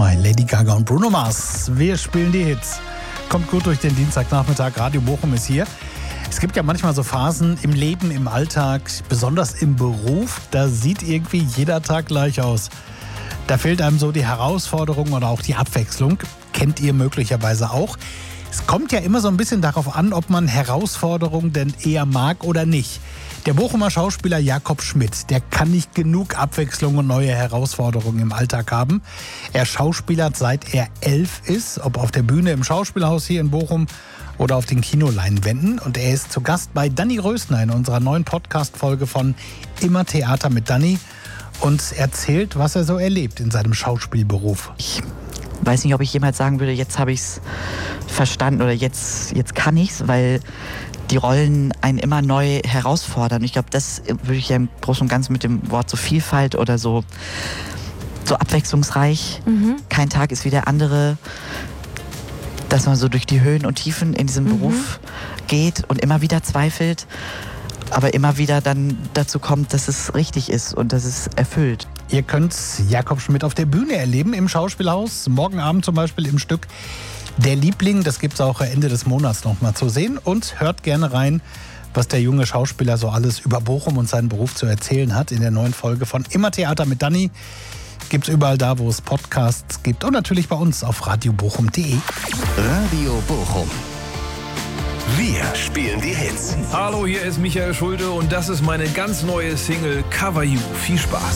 bei Lady Gaga und Bruno Mars. Wir spielen die Hits. Kommt gut durch den Dienstagnachmittag. Radio Bochum ist hier. Es gibt ja manchmal so Phasen im Leben, im Alltag, besonders im Beruf, da sieht irgendwie jeder Tag gleich aus. Da fehlt einem so die Herausforderung oder auch die Abwechslung. Kennt ihr möglicherweise auch. Es kommt ja immer so ein bisschen darauf an, ob man Herausforderungen denn eher mag oder nicht. Der Bochumer Schauspieler Jakob Schmidt, der kann nicht genug Abwechslung und neue Herausforderungen im Alltag haben. Er schauspielert seit er 11 ist, ob auf der Bühne im Schauspielhaus hier in Bochum oder auf den Kinoleinwänden. Und er ist zu Gast bei Danny Rösner in unserer neuen Podcast-Folge von Immer Theater mit Danny und erzählt, was er so erlebt in seinem Schauspielberuf. Ich weiß nicht, ob ich jemals sagen würde, jetzt habe ich es verstanden oder jetzt kann ich es, weil die Rollen einen immer neu herausfordern. Ich glaube, das würde ich ja im Großen und Ganzen mit dem Wort so Vielfalt oder so abwechslungsreich. Kein Tag ist wie der andere. Dass man so durch die Höhen und Tiefen in diesem Beruf geht und immer wieder zweifelt, aber immer wieder dann dazu kommt, dass es richtig ist und dass es erfüllt. Ihr könnt Jakob Schmidt auf der Bühne erleben, im Schauspielhaus, morgen Abend zum Beispiel im Stück Der Liebling. Das gibt es auch Ende des Monats noch mal zu sehen. Und hört gerne rein, was der junge Schauspieler so alles über Bochum und seinen Beruf zu erzählen hat in der neuen Folge von Immer Theater mit Danny. Gibt's überall da, wo es Podcasts gibt und natürlich bei uns auf radiobochum.de. Radio Bochum. Wir spielen die Hits. Hallo, hier ist Michael Schulte und das ist meine ganz neue Single Cover You. Viel Spaß.